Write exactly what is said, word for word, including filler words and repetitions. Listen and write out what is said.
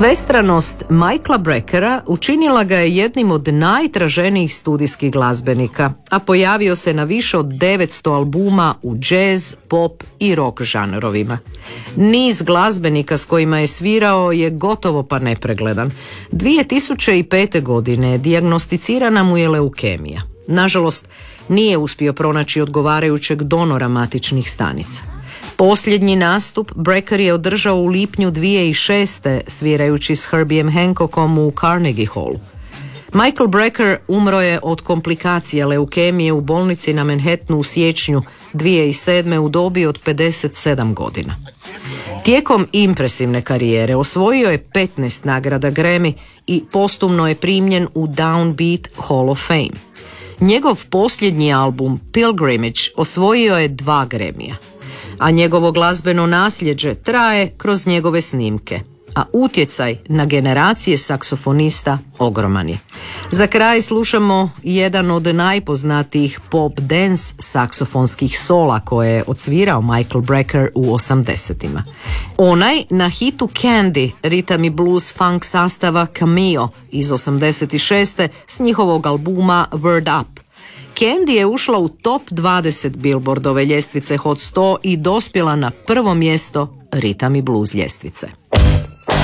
Svestranost Michaela Breckera učinila ga je jednim od najtraženijih studijskih glazbenika, a pojavio se na više od devetsto albuma u jazz, pop i rock žanrovima. Niz glazbenika s kojima je svirao je gotovo pa nepregledan. dvije tisuće pete. godine dijagnosticirana mu je leukemija. Nažalost, nije uspio pronaći odgovarajućeg donora matičnih stanica. Posljednji nastup Brecker je održao u lipnju dvije tisuće šeste. svirajući s Herbiem Hancockom u Carnegie Hallu. Michael Brecker umro je od komplikacija leukemije u bolnici na Manhattanu u siječnju dvije tisuće sedme. u dobi od pedeset sedam godina. Tijekom impresivne karijere osvojio je petnaest nagrada Grammy i postumno je primljen u Downbeat Hall of Fame. Njegov posljednji album Pilgrimage osvojio je dva Grammyja, a njegovo glazbeno nasljeđe traje kroz njegove snimke, a utjecaj na generacije saksofonista ogroman je. Za kraj slušamo jedan od najpoznatijih pop dance saksofonskih sola koje je odsvirao Michael Brecker u osamdesetima. Onaj na hitu Candy, ritam i blues funk sastava Cameo iz osamdeset šeste. s njihovog albuma Word Up. Candy je ušla u top dvadeset Billboardove ljestvice Hot sto i dospjela na prvo mjesto ritam i blues ljestvice.